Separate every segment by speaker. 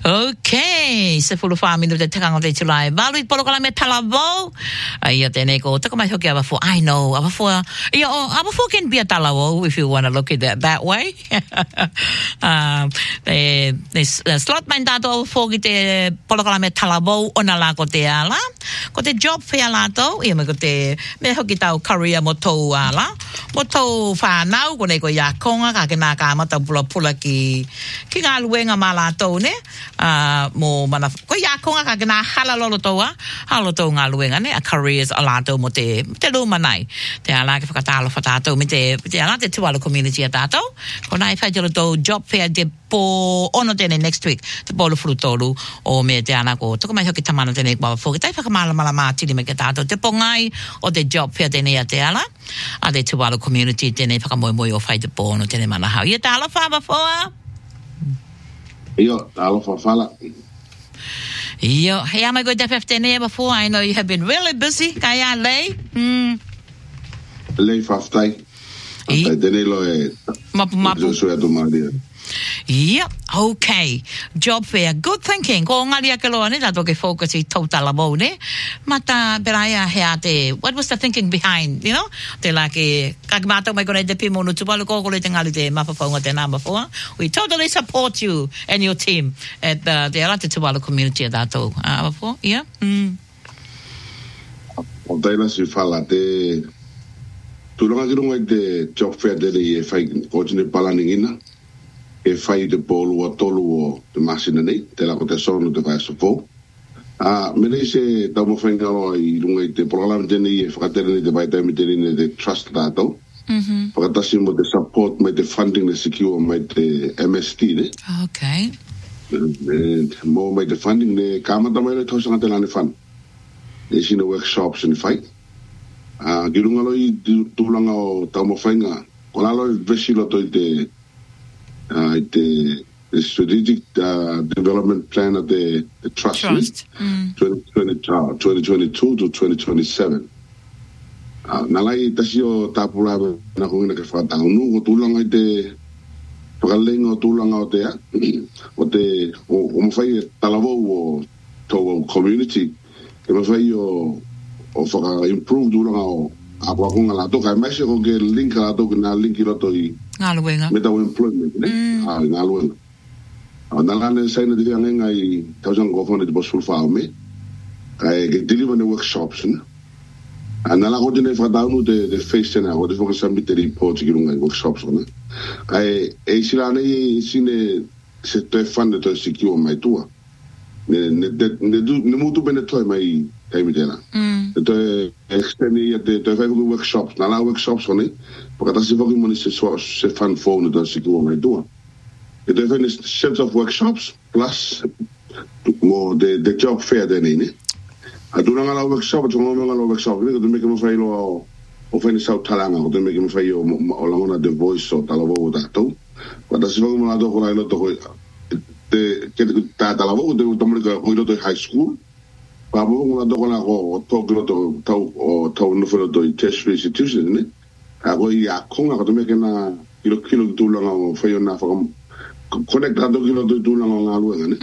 Speaker 1: Okay, se fulu minuta takang te tulai. Balu polo kala me talavo. Ia tene ko taka mai hoki ava for. I know ava for. Ia ava for can be a talavo if you want to look at that way. Slot main dato for te polo kala me talavo ona la ko te ala. Ko te job fair la to. Ia me ko te me hoki tau career moto ala. Moto fa nau ko ne ko ya konga ka ke na ka mata pula ki ngā luenga mala to ne. Mo mana ko ya konga ka na hala lolo toa halo to nga luenga ne a careers ala to mo te lu manai te ala ke whakatalo whatato me te ala te tuala community atato ko nai whaitolo to job fair de po ono tene next week te polo frutolu o me te ana ko toko mai hoki tamana tene kwa fo ke tai whakamala mala mātiri me ke tato te pongai o te job fair tene a te ala a te tuala community tene whakamoe o whai te po ono tene mana hau ia te ala whawa foa
Speaker 2: Yo, alofa fala.
Speaker 1: Yo, hey, am I going to have to before? I know you have been really busy. Kaya lei?
Speaker 2: Lei faftai. Tene lo e.
Speaker 1: Mapu.
Speaker 2: So ya Maria.
Speaker 1: Yep, okay. Job fair. Good thinking. Ko ngari akelo ne dato ke focus I total abo ne. Mata beraya heate. What was the thinking behind, you know? Te la ke kagmato mai kone te pimo no tupalo ko ko le tengali te mapafonga te number 4. We totally support you and your team at the Alate Tupalo community dato. Before, yeah.
Speaker 2: O taila si fala te tulanga kirunga te job fair de le fai ko tine palaningina. E fai de polo o tolu o te masina nei, te la ko te sono te vai sofo. Mene se tamo whainga o I runga I te programa tene I e whakatere te vai taimi tene te trust dato. Whakatasi mo te support mai te funding le secure mai te MST ne.
Speaker 1: Okay.
Speaker 2: Mo mai te funding ne kamata mai le tosanga te lani fund. E sina workshops ni whai. Ki runga loi tūlanga o tamo whainga. Ko la loi vesilo toi te the strategic development plan of the trust. 2022 to 2027. Nalai tasio tapula na kung nakafata unu ko tulong ay te pagaling o tulong o te o te o mafai talavo o to community ke mafai o faka improve tulong o ako kung ala to kay mai ko ke link ala to na link ilo to
Speaker 1: ngaluenga
Speaker 2: meta employment ne ngaluenga nalane sai na diga ngai tausang go fone de bosul faame kai ke deliver the workshops ne nala ko dine fa daunu de face na o de focus submit the report ki runga workshops ne kai e silane sine se te fan de to secure mai tua ne mutu bene toi mai kai mi dela to extending the five workshops nala workshops ne porque tá se vou que se fan phone do secure mai tua e deve ter set of workshops plus more the job fair ne aduna ngala workshop to ngala workshop ne do me que me fai lo o fai sau talanga do me que me fai o la mona the voice o talavo da to quando se vou lá do corai lo to te que ta talavo do me que o do high school pa vou lá do corai o to to no fero do tertiary institution ne ako ia konga ko me que na kilo tulanga o fai na fa conectado kilo tulanga ngalu ne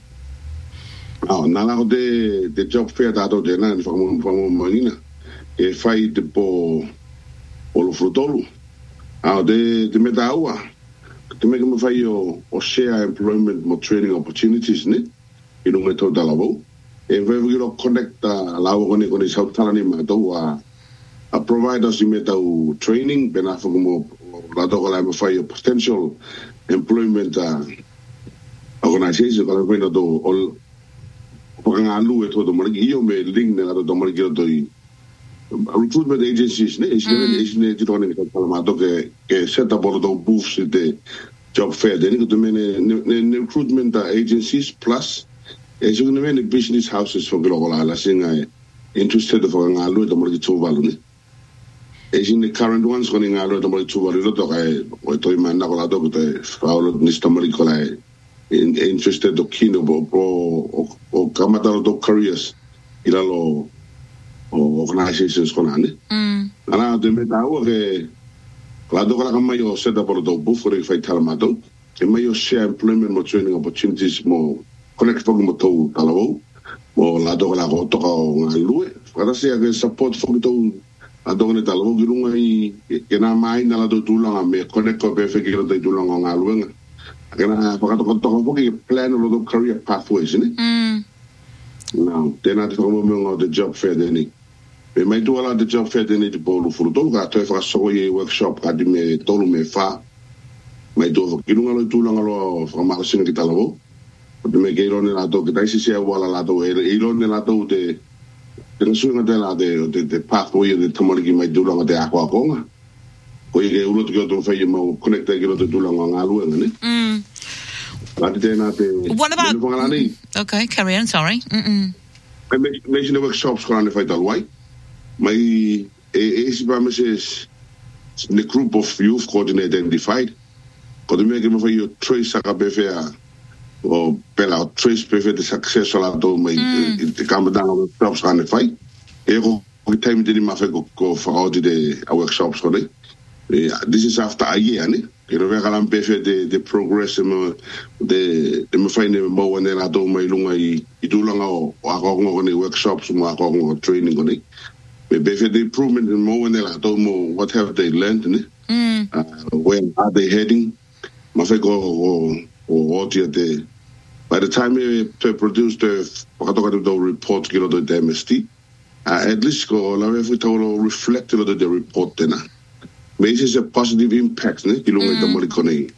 Speaker 2: nala ko de job fair dato de na fa mo manina e fai de po lo frutolu de me da ua te me que me fai o share employment mo training opportunities ne e no meto da lavo e vai viro connecta lavo con i sautalani ma do a providers in metal training ben afo como la do la me fai potential employment organization con quello do porque alu e todo mundo io me link nella do mundo que do recruitment agencies ne ne di donne che parlato che setta bordo booths de job fair de ne recruitment agencies plus e sono ne business houses for global la singa interested for alu do mundo che valu ne e in the current ones going alu do mundo che valu do che o to imana con la do che Paolo ni sto mundo interested do kino o kamataro do careers ila lo organizations con anni ana de metawo che la do la kamayo set up do buffer fai talmato e mayo share employment mo training opportunities mo connect foki mo tau talavo o la do la go to ka ngalue para se ag support foki tau adone talavo gilunga I ke na mai na la do tulanga me connect ko be fe ki do tulanga ngalue kana pakato ko to foki plan lo do career pathways ni now then at mo the job fair then me mai do la the job fair then the bolu fu do ga to fa so ye workshop ka di me tolu me fa mai do gilunga lo tulanga lo fa ma singa ki talavo de me gero ne la do que dai si wala la do e lo ne la do de suinga de la de pathway de tomori ki mai dula de aqua konga ko i ge ulo to to fa mo connect ge lo de dula nga lu ne la de na de
Speaker 1: what about okay carry on sorry
Speaker 2: I mention the workshops ko na fa dal wai mai si ba me the group of youth coordinated identified ko de me ge mo fa yo trace ka be fa o pela trace prefer the success la do mai the campdown of jobs on the fight e go time de ma fe go for all the workshops for this is after a year ne ke ro ve galang prefer the progress the me find mo when la do mai lunga I dulanga o go ngo ne workshops mo go ngo training go ne be prefer the improvement in mo when la do mo what have they learned ne where are they heading ma fe go or by the time we produce the report the MST, at least go if we told reflect the report then makes a positive impact ne kilo the molikone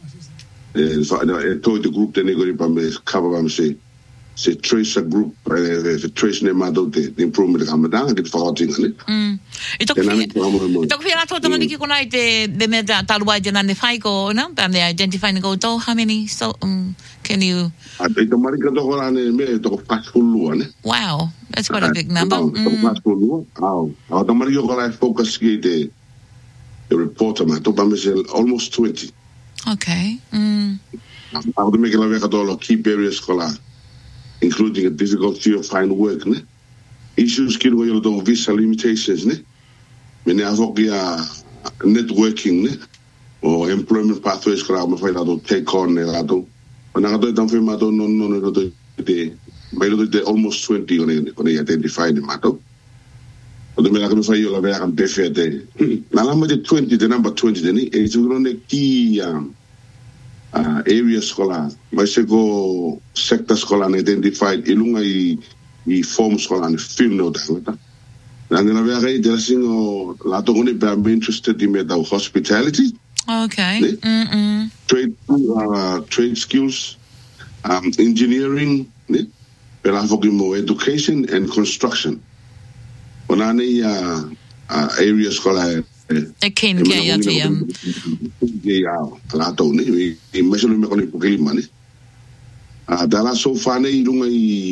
Speaker 2: told the group then go cover say trace a group trace ne ma do the improvement come down get for thing ne
Speaker 1: ito kaya to tamani ki kunai te me da talwa jana ne fai ko na pa me identify go to how many so can you
Speaker 2: ito mari ka to ko ne me to pasulu ne
Speaker 1: wow that's quite a big number
Speaker 2: pasulu to mari ko la focus ki the report ma to pa me almost 20
Speaker 1: okay
Speaker 2: I'll make la veka to keep areas kola including a difficulty of find work ne issues kid go do visa limitations ne many avokia networking ne or employment pathways kala ma fa do take on ne la do na do tan firma do no de mai do almost 20 on identified ma do o de me la que fa yo la vea kan perfete na la ma de 20 the number 20 ne e su grande ki area scholar mas chegou sector scholar identified ilunga I form scholar and film no data and then we are addressing la to only be interested in the hospitality
Speaker 1: okay
Speaker 2: trade skills engineering pela fogimo education and construction onani area scholar
Speaker 1: ken ke ya te
Speaker 2: ya la to ni I me solo me con il mani dala so fane ilunga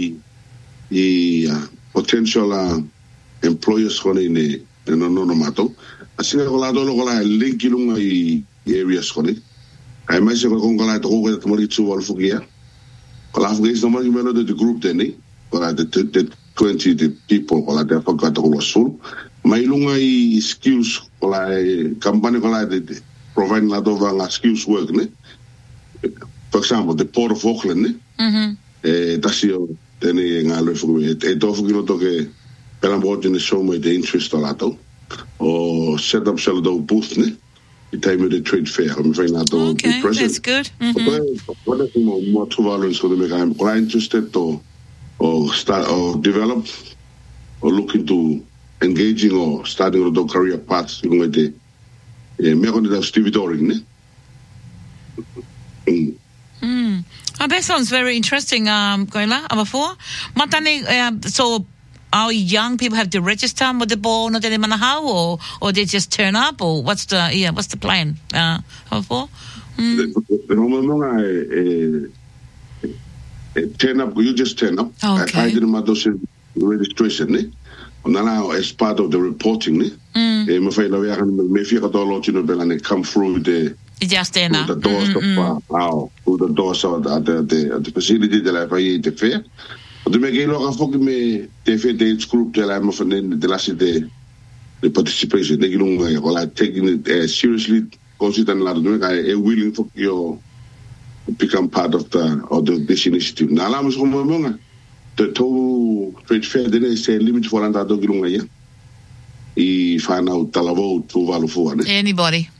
Speaker 2: I potential employers con ne no mato asinga ko la do lo la link ilunga I areas con ai mai se ko la to ko mo ritsu wal fugia ko la fugia no mo meno de group de ni ko la de 20 the people ko la de ko to ko sul mai ilunga I skills ko la company ko la de providing la do va skills work ne for example the Port of Auckland ne tasio tene ngalo fu e to fu kilo to ke pela board in the show me the interest la to o set up sell do booth ne the time of the trade fair I'm afraid not to
Speaker 1: okay that's good
Speaker 2: what is more to value so the I'm quite interested to or start or develop or look into engaging or starting a career paths you know the me con the stevedoring ne
Speaker 1: Oh, that sounds very interesting, Koila. Matane, so our young people have to register with the ball, not any how, or they just turn up, or what's the plan?
Speaker 2: Turn up. You just turn up.
Speaker 1: Okay.
Speaker 2: I didn't do registration, ne? Now as part of the reporting, ne? Me fai la via me fia ka tolo tino belane come through the
Speaker 1: just there now.
Speaker 2: The doors through the doors of the facility that I buy the fair. But the me lo ka fok me the fair group that I'm of the last the participation. They don't like taking it seriously. Consider la do ka willing for your become part of this initiative. Na alam mo mga to trade fair din say limit for anda do gilunga ya. I whanau talavo tuvalu ne.
Speaker 1: Anybody?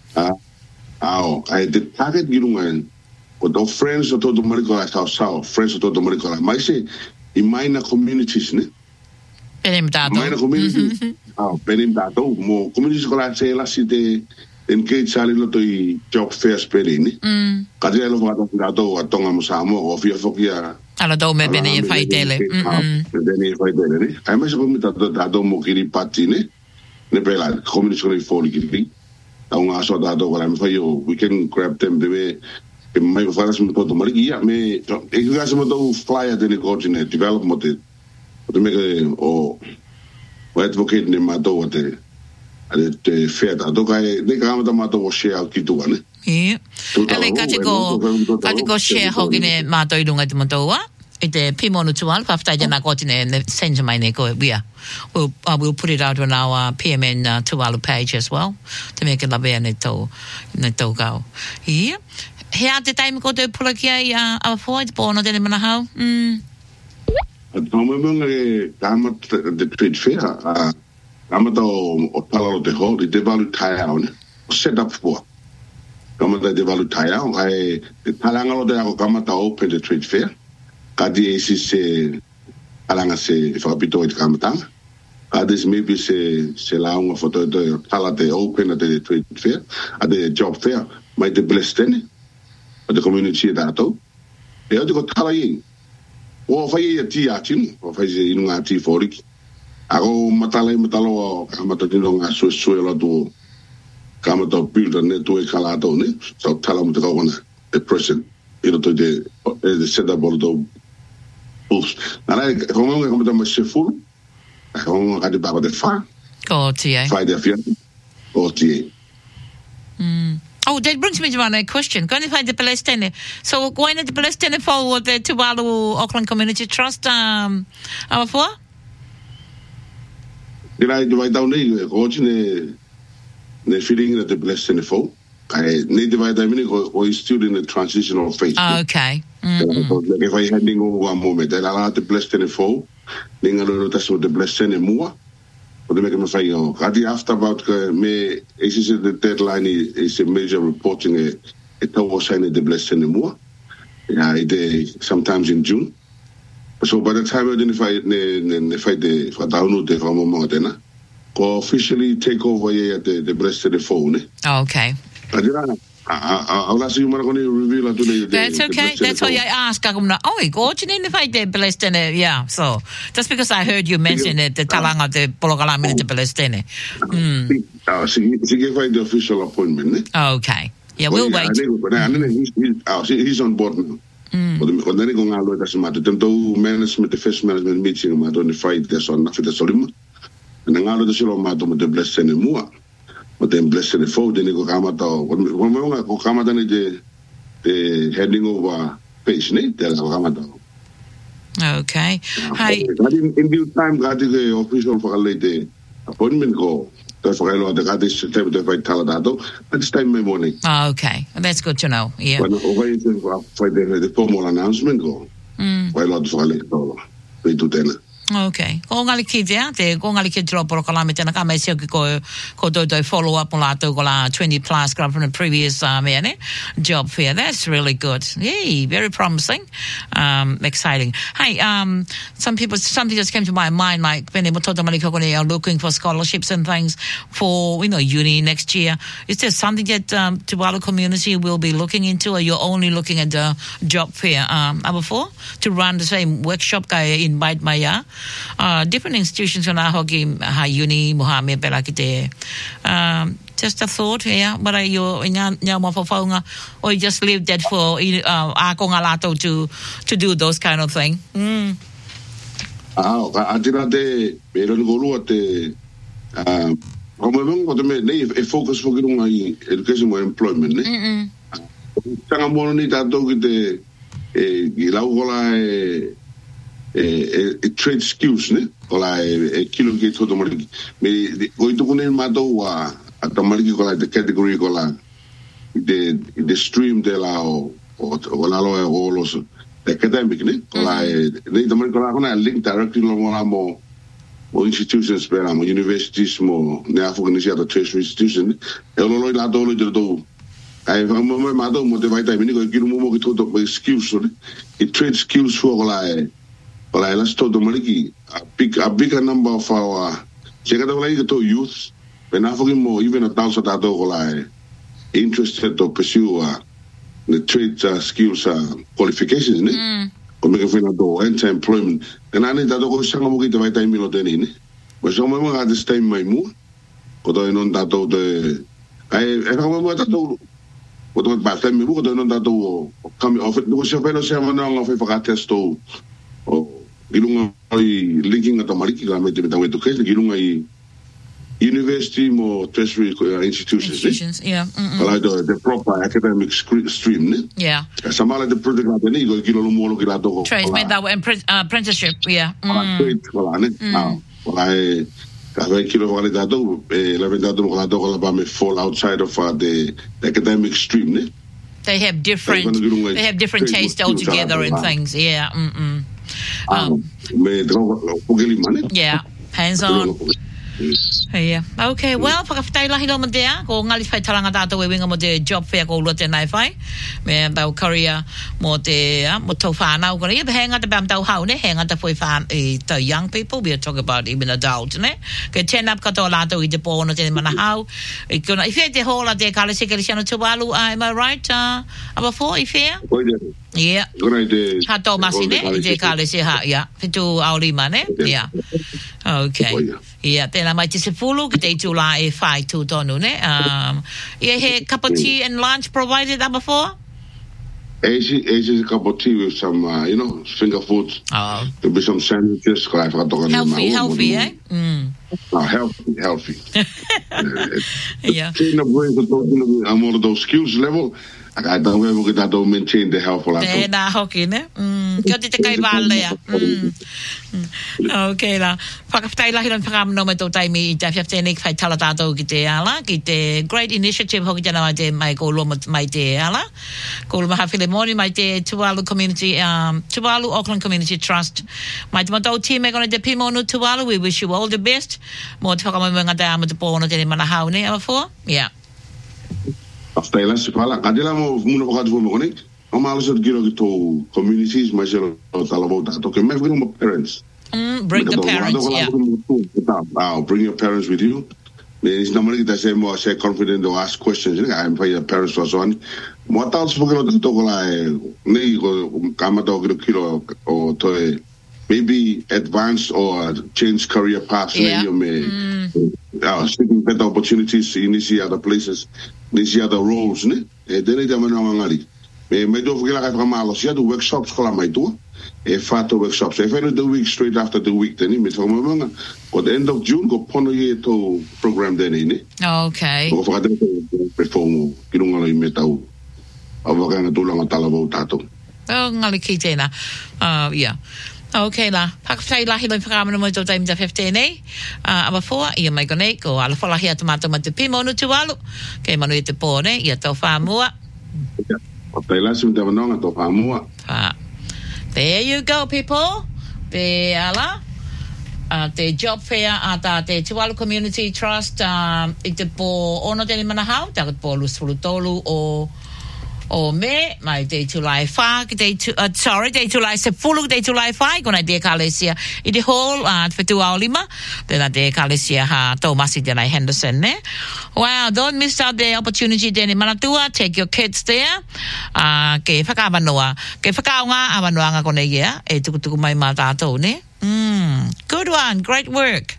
Speaker 2: I the target gilunga o do friends o to do marikola sao friends o to do marikola. Mas se in minor communities ne.
Speaker 1: Penim dato.
Speaker 2: Minor communities. Penim dato mo communities kola se la site engage sali lo to job fairs pelini. Kadri lo va dato atonga mo samo o fia fokia.
Speaker 1: Ala do me bene fai dele.
Speaker 2: Bene fai dele ne. Ai mas ko mita dato mo kiri patine. Ne pela communities ko foli kiri. Aunga so dato kola me fai we can grab them the mai faras mo to mari ya me e gas mo to flyer de coordinate develop mo te me o advocate ne ma to te te fair da do kai ne ka ma to share ki tu ne
Speaker 1: ele katiko share hogine ma to idunga te mo to wa ite pimo no tual fafta jana kotine ne send my ne ko we will put it out on our PMN tualu page as well to make it labe ne to go here Hea te taimi ko te pula ki ai a fōi te pōna tēne mana hau?
Speaker 2: Tau me mga e kāma te trade fair, kāma o palaro te ho, i te walu tai au ne, o set up for. Kāma te walu tai au, ai te talangalo te ako kāma ta open the trade fair, ka di esi se talanga se whakapito i te kāmatanga, ka di maybe se launga whato te tala te open te trade fair, a te job fair, mai te bless tēne, the community dato e o ko tala yin o fai e ti atin o fai e inu ati forik ako matalo kamato tino nga suelo do kamato build ne to e kala do ne so tala mo ko na the present ino to the set up do us na ko mo ko mo se full ko ka de baba de fa
Speaker 1: ko ti
Speaker 2: fai de fiat o ti
Speaker 1: Oh, that brings me to my question. Going to find the Palestine. So, going to the Palestine for the Tuvalu Auckland Community Trust, our for?
Speaker 2: Did I down there? Watching the feeling that the Palestine for. I need divide the minute or still in the transitional phase.
Speaker 1: Okay.
Speaker 2: If I handing over one moment, then I'll have the Palestine for. Then I'll that's what the Palestine more. But make me say, after about me, the deadline is a major reporting a tower sign the blessing more. Yeah, sometimes in June. So by the time I identify the download the Ramon go officially take over here the breast of the phone.
Speaker 1: Okay.
Speaker 2: I'll ask you going to reveal today.
Speaker 1: That's okay. That's why I asked. Yeah. So just because I heard you mention it, the talanga the Polokalami the Palestine.
Speaker 2: She gave the official appointment.
Speaker 1: Okay. Yeah, we'll wait.
Speaker 2: He's on board now. Because then going to doesn't matter. The management, the first management meeting, on the Friday, so nothing the Solima. And then all of the Solomon with the blessing and more. But then blessed the fold, then go Kamata. When we go Kamata, the heading over page, Kamata.
Speaker 1: Okay. Hi.
Speaker 2: In due time, got the official for a lady appointment go. That's why I know the got this September to fight Taladado. At this time, my morning.
Speaker 1: Okay. That's good to know. Yeah.
Speaker 2: When for the formal announcement go. Why not for a lady? They do then.
Speaker 1: Okay. Ko ngali ki te ko ngali ki drop por kala metana ka mai se ko do follow up on la to ko la 20 plus grab from the previous job fair. That's really good. Yay, very promising. Exciting. Hey, something just came to my mind like when they are looking for scholarships and things for uni next year. Is there something that Tuvalu community will be looking into, or you're only looking at the job fair before to run the same workshop invite my different institutions on our hockey uni Mohammed Belakite. Just a thought, yeah. But are you or you just leave that for Akongalato to do those kind of thing?
Speaker 2: Focus for education or employment. Trade skills, ne? Kola kilo ke todo mari. Me going to kune mato wa atamari kola the category kola the stream de la o lalo e o los academic ni ko la ni tamani ko la kona link directly lo mo institutions pera mo universities mo ne afugani sia tertiary institution e lo la do ai ma do mo te vai tai ni ko ki mo ki to skills ni trade skills for la let's talk to maliki a bigger number of our chega da lai to youth when afugin mo even a thousand da do la interested to pursue the trade skills qualifications ni come che fino do enter employment and ani da do ko sanga mo ki te vai tai milo te ni ma so mo ga this time mai mu ko do non da do de ai e ko mo da do ko do ba sai mi ko do non da do come off do se fa no se ma no fa fa testo o gilunga ai linking at mariki la mete meta wetu ke gilunga i university mo tertiary institutions
Speaker 1: yeah
Speaker 2: like the proper academic stream ne samala the project la ni go gilo lo mo lo gila do
Speaker 1: trades made that apprenticeship
Speaker 2: wala ne wala ka ve kilo wala da do la verdad mo la do la ba me fall outside of the academic stream ne
Speaker 1: they have different taste altogether in things hands on. Yeah. Okay, well, pakaftai lahi lo mandea ko ngali fai talanga tato we winga mo de job fair ko lo te nai fai. Me tau career mo te mo tau whanau ko ia hanga te bam tau hau ne hanga te foi fan the young people we are talking about even adults ne. Ke turn up ka to lato I te po no te mana hau. I kona I fe te hola te kale se kele siano tuwalu am I right? Aba fo I fe? Yeah. Hato masine I te kale se ha ya. Fitu aulima ne. Yeah. Okay. Yeah, tēnā mai te se fulu, ki te tūla e whai tū tonu, ne? Ia he cup of tea and lunch provided up before?
Speaker 2: Asia's a cup of tea with some, finger foods. There'll be some sandwiches.
Speaker 1: Healthy, eh?
Speaker 2: Healthy.
Speaker 1: Yeah.
Speaker 2: I'm one of those skills level. I don't ever get to maintain the health.
Speaker 1: Tēnā hoki, ne? Kia te kai wālea. Okay la. Whakawhtai lahi ron whakamano me tō taimi I te whiawhtene ki whai tala tātou ki te ala, ki te great initiative hoki tēnā mai te mai ko loma mai te ala. Ko loma hawhile moni mai te Tuvalu Auckland Community Trust. Mai te matau tia me kone te pimonu Tuvalu, we wish you all the best. Mo te whakamamunga te ama te pōna tēne mana hau ne, ama fua? Yeah.
Speaker 2: After last pala kadela mo muna pakatu mo kone o malo so giro to communities ma jelo talabota to ke me bring my parents
Speaker 1: bring the parents
Speaker 2: bring your parents with you is normally that say more say confident to ask questions I'm for your parents was on mo tal so giro to la nei go kama to giro o to maybe advance or change career paths seeking better opportunities in these other places these other roles ne e dele te mana ngali me do fugila ka malo sia do workshops kola mai tu e fato workshops e feno the week straight after the week then me famo manga ko the end of June go pono ye to program then ne
Speaker 1: okay
Speaker 2: ko fa de perform kilunga lo metau ava kana tulanga talabo tato
Speaker 1: ngali kitena yeah. Okay la. Pakawhai lahi loi whakamana mo tō taimi ta 15 e. Aba fōa, ia mai konei, ko ala whalahi a tamata ma te pimonu Tuvalu. Kei manu I te pōne, ia tau whāmua.
Speaker 2: Tai lasi mo te wanonga tau whāmua.
Speaker 1: There you go, people. Te ala. Te job fair a ta te Tuvalu Community Trust I te pō ono tēne mana hau. Te pō lusfulu tolu o me mai te tulai wha ki te tulai se fulu te tulai wha kona te kalesia I te hall whetu ao lima tēnā te kalesia ha Tomasi tēnai Henderson ne wow don't miss out the opportunity tēne manatua take your kids there ke whakawanoa ke whakaonga awanoanga kone ia e tukutuku mai mā tātou ne good one great work